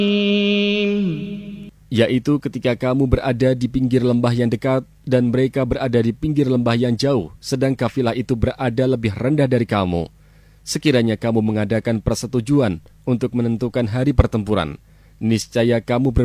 yaitu ketika kamu berada di pinggir lembah yang dekat dan mereka berada di pinggir lembah yang jauh, sedang kafilah itu berada lebih rendah dari kamu. Sekiranya kamu mengadakan persetujuan untuk menentukan hari pertempuran, niscaya kamu